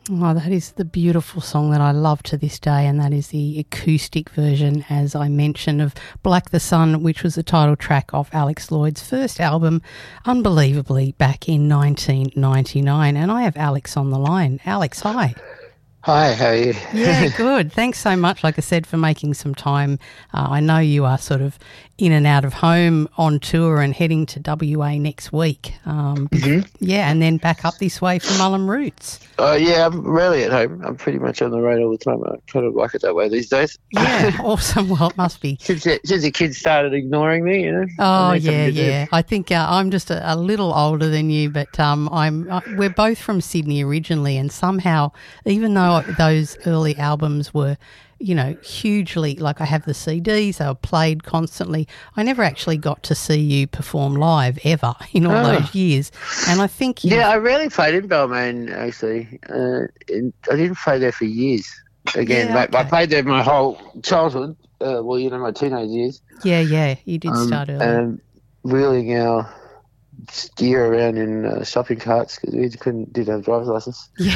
Oh, that is the beautiful song that I love to this day, and that is the acoustic version, as I mentioned, of Black the Sun, which was the title track of Alex Lloyd's first album, unbelievably, back in 1999. And I have Alex on the line. Alex, hi. Hi, how are you? Yeah, good. Thanks so much, like I said, for making some time. I know you are sort of in and out of home on tour and heading to WA next week. Yeah, and then back up this way for Mullen Roots. Yeah, I'm rarely at home. I'm pretty much on the road all the time. I kind of like it that way these days. Yeah, awesome. Well, it must be. Since the kids started ignoring me, you know. Oh, yeah. I think I'm just a little older than you, but we're both from Sydney originally, and somehow, even though those early albums were, you know, hugely, like I have the CDs, they were played constantly, I never actually got to see you perform live ever in all those years. And I think I rarely played in Balmain, actually. I didn't play there for years. Again, I played there my whole childhood, my teenage years. Yeah, you did start early. And wheeling our gear around in shopping carts because we didn't have a driver's license. Yeah.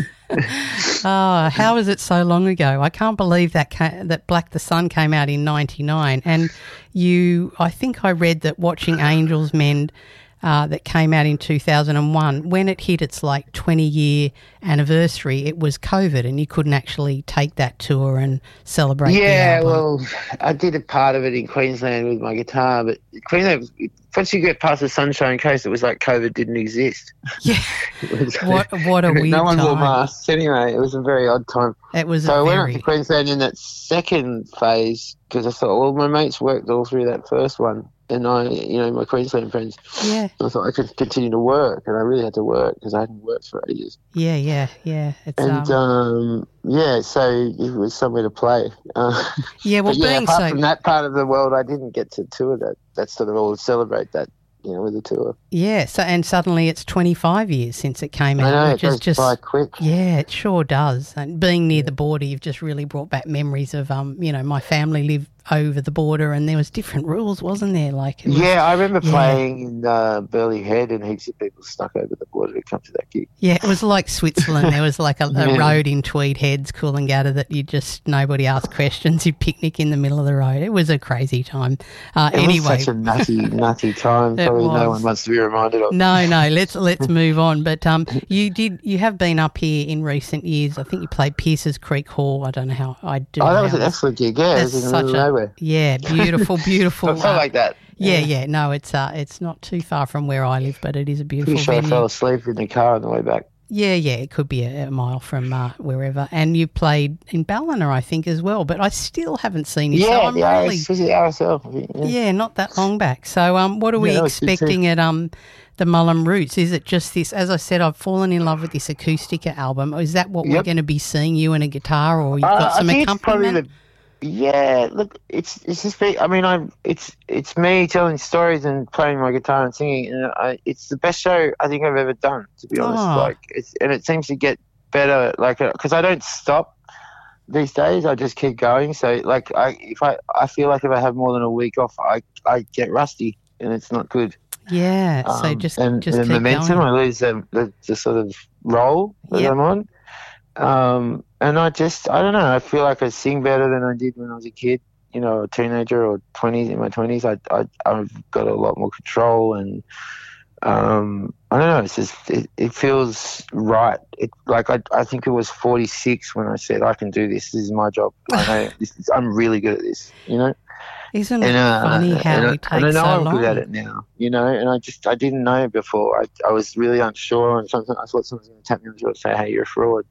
Oh, how is it so long ago? I can't believe that Black the Sun came out in 99, and I think I read that Watching Angels Mend that came out in 2001, when it hit its like 20-year anniversary, it was COVID and you couldn't actually take that tour and celebrate the album. Yeah, well, I did a part of it in Queensland with my guitar, but Queensland, once you get past the Sunshine Coast, it was like COVID didn't exist. Yeah. What a weird no one time. wore masks anyway. It was a very odd time. It was I went up to Queensland in that second phase because I thought, well, my mates worked all through that first one. And my Queensland friends, I thought I could continue to work, and I really had to work because I hadn't worked for ages. Yeah. So it was somewhere to play. Apart from that part of the world, I didn't get to tour that. That's sort of all celebrate that, with the tour. Yeah, and suddenly it's 25 years since it came out. I know, which it goes is just by quick. Yeah, it sure does. And being near the border, you've just really brought back memories of, my family lived over the border and there was different rules, wasn't there? I remember playing in Burleigh Head and heaps of people stuck over the border to come to that gig. Yeah, it was like Switzerland. There was like a road in Tweed Heads, Coolangatta, that nobody asked questions. You picnic in the middle of the road. It was a crazy time. It was such a nutty time. Probably no one wants to be reminded of. No, let's move on. But you have been up here in recent years. I think you played Pierces Creek Hall. I don't know how I do. Oh, that was an excellent gig. Yeah, it was in the middle of nowhere. Yeah, beautiful. I felt like that. Yeah. No, it's not too far from where I live, but it is a beautiful Pretty sure venue. I fell asleep in the car on the way back. Yeah, it could be a mile from wherever. And you played in Ballina, I think, as well, but I still haven't seen you. Yeah, so the RSL. Yeah, not that long back. So what are we expecting at the Mullen Roots? Is it just this, as I said, I've fallen in love with this acoustic album. Is that what we're going to be seeing, you and a guitar, or you've got some accompaniment? Look, it's just me. I mean, it's me telling stories and playing my guitar and singing. And it's the best show I think I've ever done, to be honest. And it seems to get better, because I don't stop these days. I just keep going. So, I feel like if I have more than a week off, I get rusty, and it's not good. Yeah. So just the keep momentum, going. I lose the sort of roll that I'm on. And I don't know, I feel like I sing better than I did when I was a kid, a teenager or in my 20s. I've got a lot more control and I don't know, it's just, it feels right. I think it was 46 when I said, I can do this. This is my job. I know I'm really good at this, Isn't it funny how we take so long? And I know I'm good at it now, and I didn't know before. I was really unsure, and sometimes I thought someone was going to tap me on the shoulder and say, hey, you're a fraud,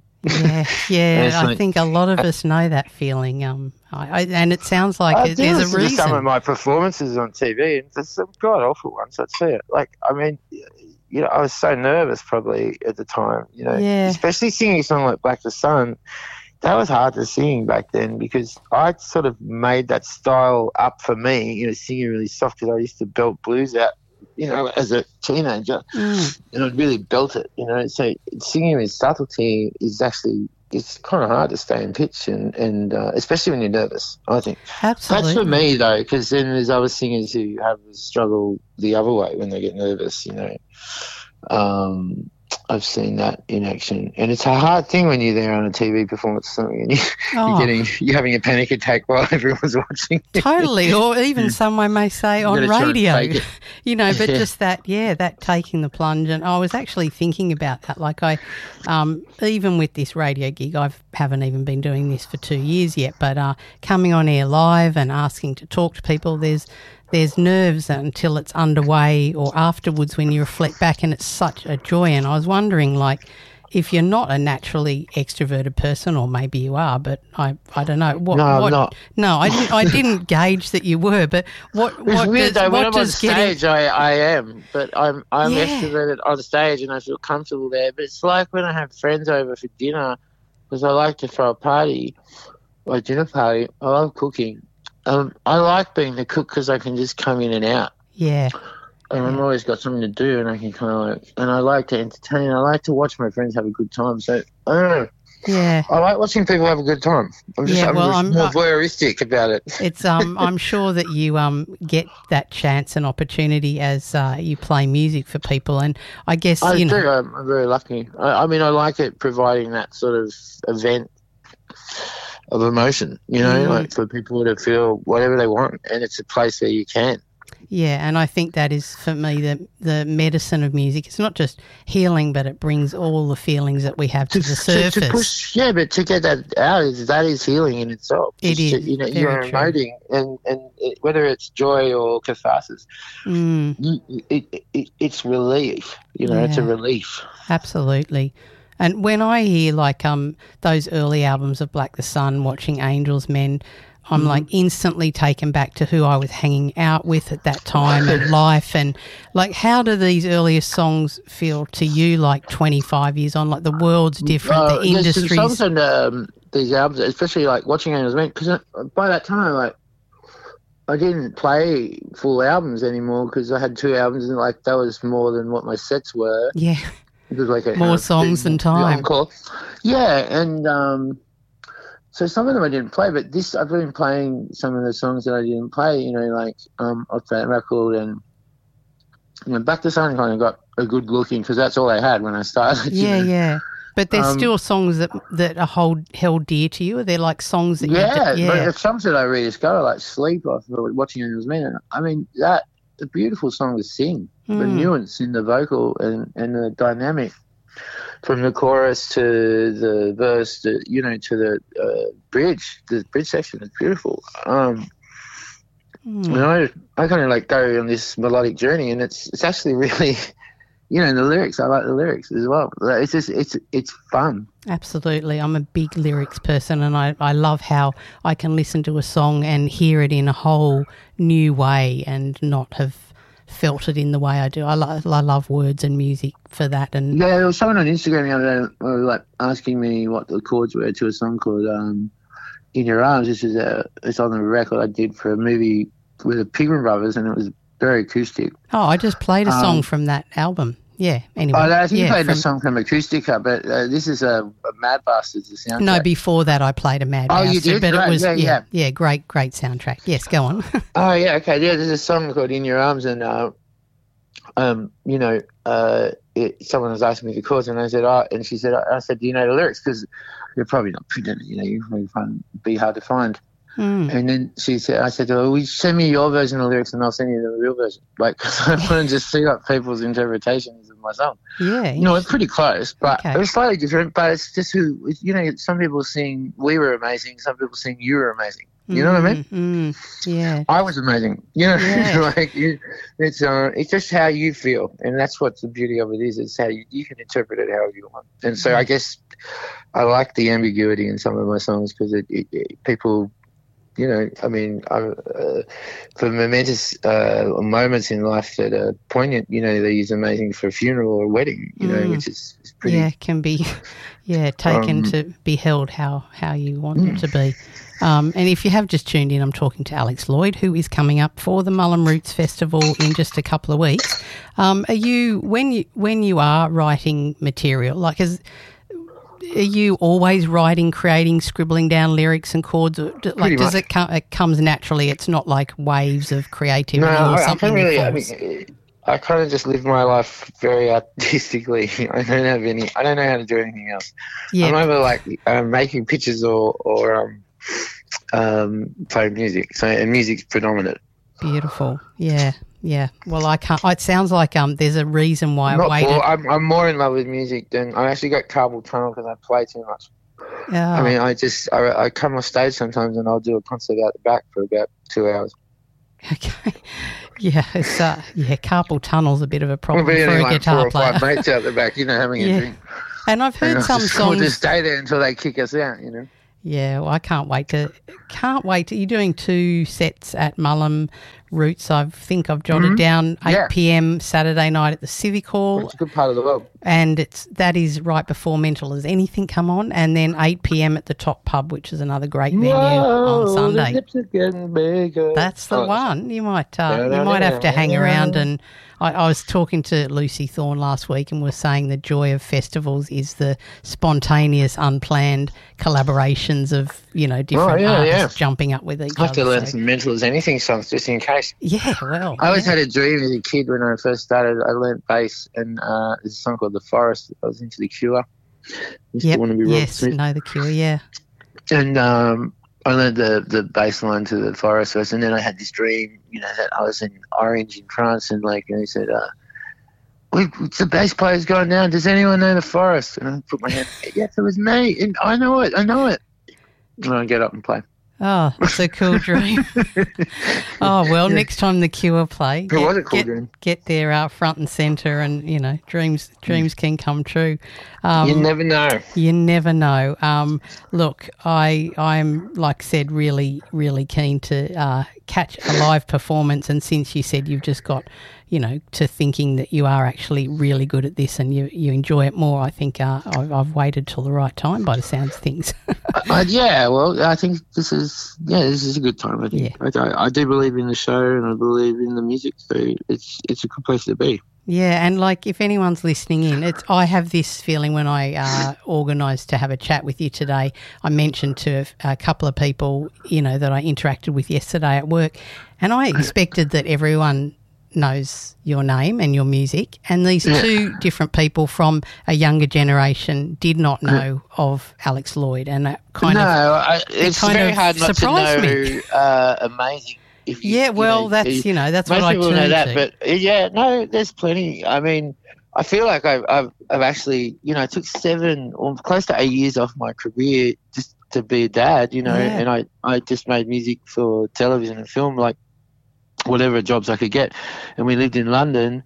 Yeah, I think a lot of us know that feeling. And it sounds like there's a reason. Some of my performances on TV, and there's some god awful ones, I'd say it. I was so nervous probably at the time, especially singing a song like Black the Sun. That was hard to sing back then because I sort of made that style up for me, singing really soft because I used to belt blues out, as a teenager, and I'd really belt it, So singing with subtlety is actually, it's kind of hard to stay in pitch and especially when you're nervous, I think. Absolutely. That's for me though, because then there's other singers who have a struggle the other way when they get nervous, I've seen that in action, and it's a hard thing when you're there on a TV performance or something, and you're having a panic attack while everyone's watching. Totally, or even someone may say on radio, but just that taking the plunge. And I was actually thinking about that. Like even with this radio gig, I haven't even been doing this for 2 years yet, but coming on air live and asking to talk to people, there's nerves until it's underway or afterwards when you reflect back, and it's such a joy. And I was wondering, like, if you're not a naturally extroverted person, or maybe you are, but I don't know. I'm not. No, I didn't gauge that you were, but what it's weird, though. When I'm on stage, getting... I am, but I'm extroverted on stage and I feel comfortable there. But it's like when I have friends over for dinner, because I like to throw a party, or a dinner party. I love cooking. I like being the cook because I can just come in and out. Yeah. And I've always got something to do, and I can kind of and I like to entertain. I like to watch my friends have a good time. So, I don't know. Yeah. I like watching people have a good time. I'm more voyeuristic about it. It's I'm sure that you get that chance and opportunity as you play music for people, and I guess I do. I'm very lucky. I mean, I like it providing that sort of event of emotion, like for people to feel whatever they want, and it's a place where you can. Yeah, and I think that is, for me, the medicine of music. It's not just healing, but it brings all the feelings that we have to the surface. But to get that out, that is healing in itself. It is. You're emoting, and whether it's joy or catharsis, it's relief. It's a relief. Absolutely. And when I hear like those early albums of Black the Sun, watching Angels Men, I'm like instantly taken back to who I was hanging out with at that time and life. And like, how do these earliest songs feel to you, like 25 years on? Like, the world's different, the industry's... There's songs on these albums, especially like watching Angels Men, because by that time, like, I didn't play full albums anymore because I had 2 albums, and like that was more than what my sets were. Yeah. It was like more songs than time. Yeah, and so some of them I didn't play, but I've been playing some of the songs that I didn't play, like off that record, and Back to Sun kind of got a good looking because that's all I had when I started. Yeah. But there's still songs that are held dear to you. Are there like songs that but there's songs that I rediscover, like Sleep off watching Angels Men. I mean, that's a beautiful song to sing. The nuance in the vocal and the dynamic from the chorus to the verse to the bridge. The bridge section is beautiful. And I kind of like go on this melodic journey, and it's actually really, the lyrics. I like the lyrics as well. It's just it's fun. Absolutely. I'm a big lyrics person, and I love how I can listen to a song and hear it in a whole new way and not have felt it in the way I do. I love words and music for that. And there was someone on Instagram the other day like asking me what the chords were to a song called In Your Arms. It's on the record I did for a movie with the Pigman Brothers, and it was very acoustic. Oh, I just played a song from that album. Yeah, anyway. I think you played a song from Acoustica, but this is a Mad Bastards, the soundtrack. No, before that I played a Mad Bastard. Oh, you did? But great. It was, yeah, great soundtrack. Yes, go on. Oh, yeah, okay. Yeah, there's a song called In Your Arms, and, someone was asking me the chords, and I said, and she said, I said, do you know the lyrics? Because you're probably not printed, you probably be hard to find. And then I said, well, will you send me your version of the lyrics and I'll send you the real version. Like, cause I want to just see like people's interpretations of my song. Yeah. It's pretty close, but it's slightly different, but it's just some people sing, we were amazing. Some people sing, you were amazing. You know what I mean? Yeah. I was amazing. It's just how you feel. And that's what the beauty of it is. It's how you can interpret it however you want. And so I guess I like the ambiguity in some of my songs because people, for momentous moments in life that are poignant, they use amazing for a funeral or a wedding, which is pretty... Yeah, can be, taken to be held how you want it to be. And if you have just tuned in, I'm talking to Alex Lloyd, who is coming up for the Mullum Roots Festival in just a couple of weeks. Are you, when you are writing material, like are you always writing, creating, scribbling down lyrics and chords? Like, does it comes naturally? It's not like waves of creativity or something. I I kind of just live my life very artistically. I don't know how to do anything else. Yeah. I'm either like making pictures or playing music. So, and music's predominant. Beautiful. Yeah. Yeah. Well, I can't. It sounds like there's a reason why I waited. I'm more in love with music than I actually got carpal tunnel because I play too much. Oh. I mean, I come on stage sometimes and I'll do a concert out the back for about 2 hours. Okay. Yeah, it's carpal tunnel's a bit of a problem for a guitar player. 4 or 5 mates out the back, having a drink. And I've heard some songs. We'll just stay there until they kick us out, Yeah, well, I can't wait. You're doing 2 sets at Mullum Roots. I think I've jotted down 8 p.m. Saturday night at the Civic Hall. It's a good part of the world. And that is right before Mental as Anything come on, and then 8 p.m. at the Top Pub, which is another great venue on Sunday. The lips are getting bigger. That's the one. You might have to hang around. And I was talking to Lucy Thorne last week and was saying the joy of festivals is the spontaneous, unplanned collaborations of different artists jumping up with each other. I have to learn some Mental as Anything songs just in case. Yeah, well. I always had a dream as a kid when I first started. I learnt bass, and there's a song called The Forest. I was into The Cure. Know The Cure, yeah. And I learned the bass line to The Forest first, and then I had this dream, that I was in Orange in France, and he said, the bass player's gone down. Does anyone know The Forest? And I put my hand, yes, it was me, and I know it. And I get up and play. Oh, it's a cool dream. Oh, well, next time The Cure play, it was a cool dream. Get there front and centre, and, dreams can come true. You never know. You never know. Look, I'm, like I said, really, really keen to catch a live performance, and since you said you've just got, to thinking that you are actually really good at this and you enjoy it more, I think I've waited till the right time by the sounds of things. Well, I think this is a good time. I think I do believe in the show and I believe in the music, so it's a good place to be. Yeah, and if anyone's listening in, I have this feeling when I organised to have a chat with you today. I mentioned to a couple of people, that I interacted with yesterday at work, and I expected that everyone knows your name and your music, and these 2 different people from a younger generation did not know of Alex Lloyd, and that it's very hard not to know Amazing. That's that's what I turned to. But there's plenty. I mean, I feel like I've actually, I took 7 or close to 8 years off my career just to be a dad, and I just made music for television and film, whatever jobs I could get. And we lived in London,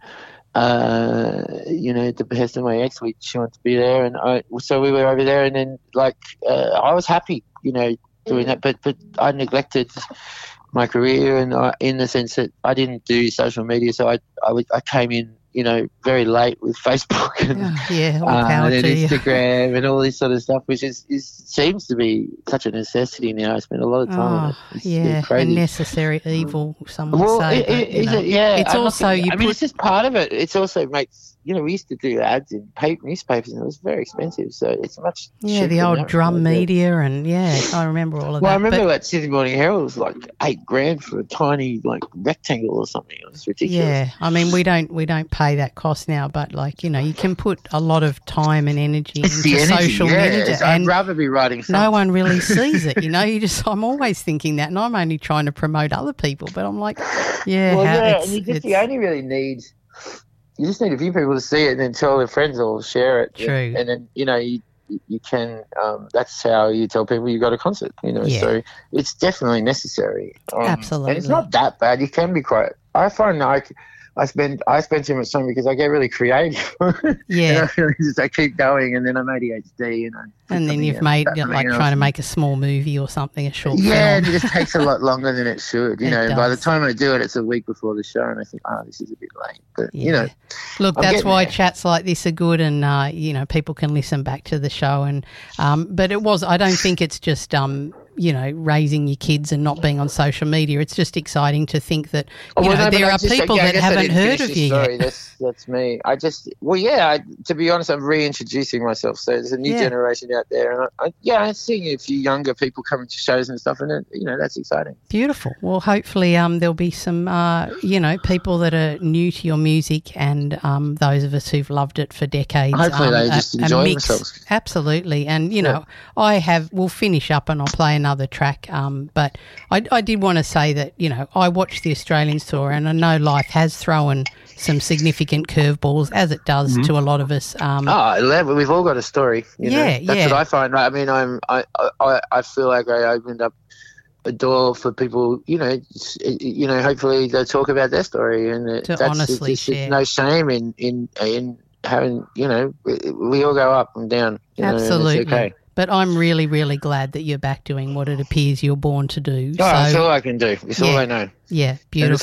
at the behest of my ex. She wanted to be there, and so we were over there, and then I was happy, doing that, but I neglected my career, and in the sense that I didn't do social media, so I came in, very late with Facebook and, and Instagram and all this sort of stuff, which seems to be such a necessity now. I spend a lot of time on it. It's crazy. A necessary evil, some would say. It's also it's just part of it. It also makes, we used to do ads in newspapers, and it was very expensive, so it's much cheaper. The old drum media, and I remember all of that. Well, I remember at Sydney Morning Herald, it was like $8,000 for a tiny rectangle or something. It was ridiculous. Yeah, I mean, we don't pay that cost now, but you can put a lot of time and energy into social media. I'd rather be writing songs. No one really sees it, I'm always thinking that, and I'm only trying to promote other people, but I'm like, and you only really need. You just need a few people to see it and then tell their friends or share it. True. And then, you can, that's how you tell people you got a concert, so it's definitely necessary. Absolutely. And it's not that bad. You can be quite, I find I spend too much time because I get really creative. Yeah. I keep going, and then I'm ADHD, and then you've made trying to make a small movie or something, a short film. Yeah, it just takes a lot longer than it should. By the time I do it, it's a week before the show, and I think, this is a bit late. But look, that's why chats like this are good, and people can listen back to the show. And but I don't think it's just raising your kids and not being on social media. It's just exciting to think that there are people that haven't heard of you yet. That's me. To be honest, I'm reintroducing myself. So there's a new generation out there, and I'm seeing a few younger people coming to shows and stuff, and that's exciting. Beautiful. Well, hopefully there'll be some people that are new to your music, and those of us who've loved it for decades. Hopefully they just enjoy themselves. Absolutely. And we'll finish up and I'll play another track. But I did want to say that I watched the Australians tour, and I know life has thrown some significant curveballs, as it does to a lot of us. We've all got a story. That's what I find. Right? I mean, I feel like I opened up a door for people. Hopefully they'll talk about their story, and to honestly share. No shame in having. We all go up and down. Absolutely. And it's okay. But I'm really, really glad that you're back doing what it appears you're born to do. It's all I can do. It's all I know. Yeah, beautiful.